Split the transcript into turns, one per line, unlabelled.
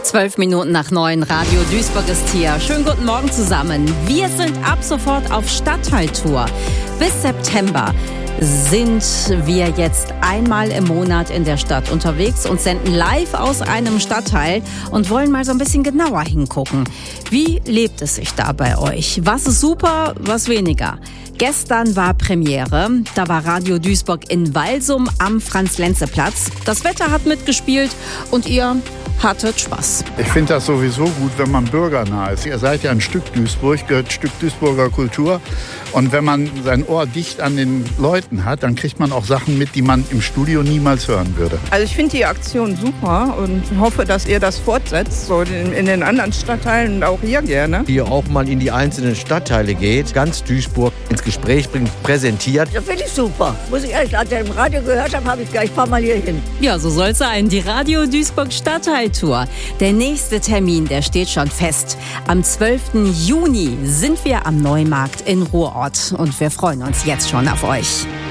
8:12 Radio Duisburg ist hier. Schönen guten Morgen zusammen. Wir sind ab sofort auf Stadtteiltour. Bis September sind wir jetzt einmal im Monat in der Stadt unterwegs und senden live aus einem Stadtteil und wollen mal so ein bisschen genauer hingucken. Wie lebt es sich da bei euch? Was ist super, was weniger? Gestern war Premiere. Da war Radio Duisburg in Walsum am Franz-Lenze-Platz. Das Wetter hat mitgespielt und ihr hattet Spaß.
Ich finde das sowieso gut, wenn man bürgernah ist. Ihr seid ja ein Stück Duisburg, gehört ein Stück Duisburger Kultur. Und wenn man sein Ohr dicht an den Leuten hat, dann kriegt man auch Sachen mit, die man im Studio niemals hören würde.
Also ich finde die Aktion super und hoffe, dass ihr das fortsetzt, so in den anderen Stadtteilen und auch hier gerne.
Hier auch mal in die einzelnen Stadtteile geht, ganz Duisburg ins Gespräch bringt, präsentiert.
Das finde ich super. Muss ich ehrlich sagen, als ich im Radio gehört habe, habe ich gleich ein paar Mal hier hin.
Ja, so soll es sein. Die Radio Duisburg Stadtteiltour. Der nächste Termin, der steht schon fest. Am 12. Juni sind wir am Neumarkt in Ruhrort und wir freuen uns jetzt schon auf euch.